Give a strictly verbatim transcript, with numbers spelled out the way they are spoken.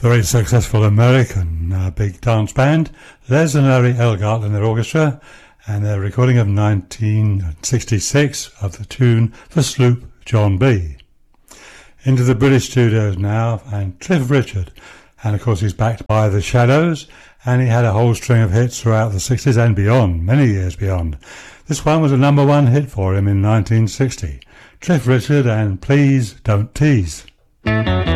very successful American uh, big dance band, Les and Larry Elgart and their orchestra, and their recording of nineteen sixty-six of the tune The Sloop John B. Into the British studios now, and Cliff Richard, and of course he's backed by The Shadows, and he had a whole string of hits throughout the sixties and beyond, many years beyond. This one was a number one hit for him in nineteen sixty. Cliff Richard and Please Don't Tease.